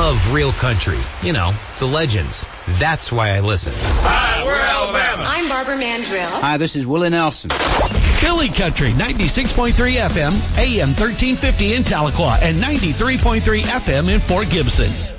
love real country. You know, the legends. That's why I listen. Hi, we're Alabama. I'm Barbara Mandrill. Hi, this is Willie Nelson. Philly Country, 96.3 FM, AM 1350 in Tahlequah, and 93.3 FM in Fort Gibson.